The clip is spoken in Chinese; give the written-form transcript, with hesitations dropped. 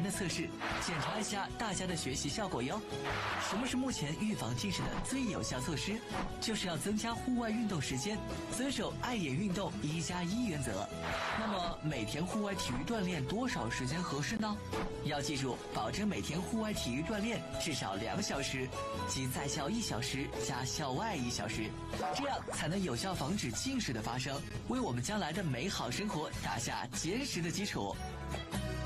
的测试，检查一下大家的学习效果哟。什么是目前预防近视的最有效措施？就是要增加户外运动时间，遵守爱眼运动1+1原则。那么每天户外体育锻炼多少时间合适呢？要记住，保证每天户外体育锻炼至少2小时，即在校1小时加校外1小时，这样才能有效防止近视的发生，为我们将来的美好生活打下坚实的基础。